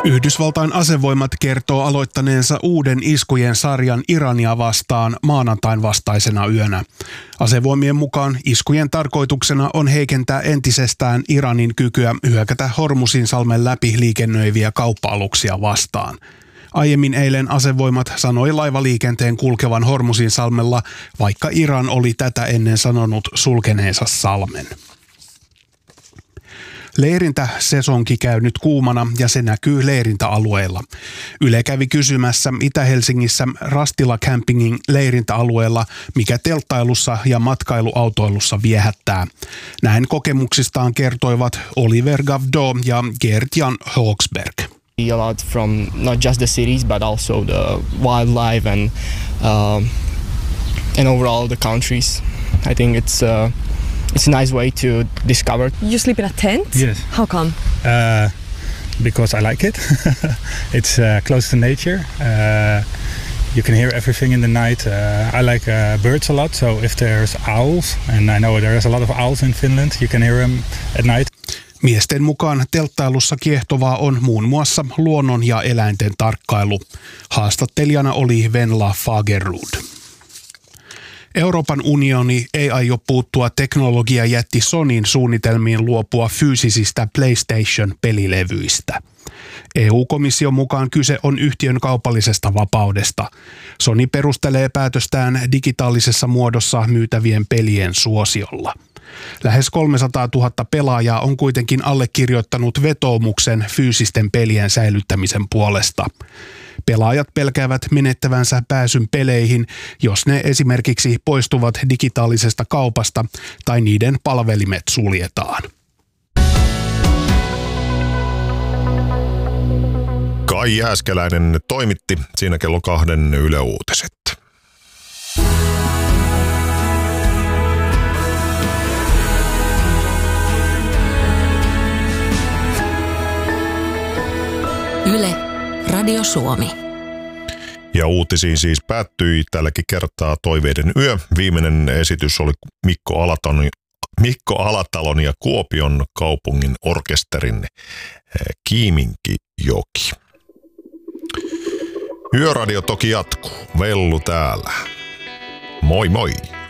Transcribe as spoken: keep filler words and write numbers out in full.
Yhdysvaltain asevoimat kertoo aloittaneensa uuden iskujen sarjan Irania vastaan maanantain vastaisena yönä. Asevoimien mukaan iskujen tarkoituksena on heikentää entisestään Iranin kykyä hyökätä Hormuzinsalmen läpi liikennöiviä kauppa-aluksia vastaan. Aiemmin eilen asevoimat sanoi laivaliikenteen kulkevan Hormuzinsalmella, vaikka Iran oli tätä ennen sanonut sulkeneensa salmen. Leirintäsesonki käy nyt kuumana ja se näkyy leirintäalueilla. Yle kävi kysymässä Itä-Helsingissä Rastila Campingin leirintäalueella, mikä telttailussa ja matkailuautoilussa viehättää. Näin kokemuksistaan kertoivat Oliver Gavdo ja Gert-Jan Hawksberg. A lot from not just the cities but also the wildlife and uh, and overall the countries. I think it's uh, It's a nice way to discover. You sleep in a tent? Yes. How come? Uh, because I like it. It's uh, close to nature. Uh, you can hear everything in the night. Uh, I like uh, birds a lot, so if there's owls, and I know there's a lot of owls in Finland, you can hear them at night. Miesten mukaan telttailussa kiehtovaa on muun muassa luonnon ja eläinten tarkkailu. Haastattelijana oli Venla Fagerrud. Euroopan unioni ei aio puuttua teknologiajätti Sonyn suunnitelmiin luopua fyysisistä PlayStation-pelilevyistä. E U-komission mukaan kyse on yhtiön kaupallisesta vapaudesta. Sony perustelee päätöstään digitaalisessa muodossa myytävien pelien suosiolla. Lähes kolmesataatuhatta pelaajaa on kuitenkin allekirjoittanut vetoomuksen fyysisten pelien säilyttämisen puolesta. Pelaajat pelkäävät menettävänsä pääsyn peleihin, jos ne esimerkiksi poistuvat digitaalisesta kaupasta tai niiden palvelimet suljetaan. Kai Jääskeläinen toimitti siinä kello kahden Yle Uutiset. Yle, Radio Suomi. Ja uutisiin siis päättyi tälläkin kertaa Toiveiden yö. Viimeinen esitys oli Mikko Alatalon, Mikko Alatalon ja Kuopion kaupungin orkesterin Kiiminkijoki. Yöradio toki jatkuu. Vellu täällä. Moi moi!